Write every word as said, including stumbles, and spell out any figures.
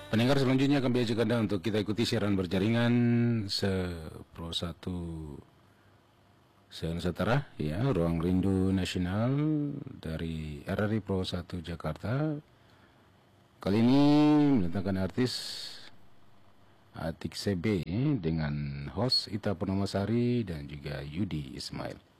Pendengar, selanjutnya kami ajak Anda untuk kita ikuti siaran berjaringan Sepro satu Senusantara, ya, Ruang Rindu Nasional dari R R I Pro satu Jakarta. Kali ini mendatangkan artis Atik C B dengan host Ita Purnamasari dan juga Yudi Ismail.